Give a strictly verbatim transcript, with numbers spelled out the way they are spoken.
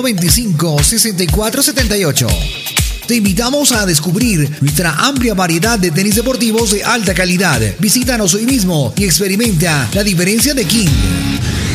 veinticinco, sesenta y cuatro, setenta y ocho. Te invitamos a descubrir nuestra amplia variedad de tenis deportivos de alta calidad. Visítanos hoy mismo y experimenta la diferencia de King.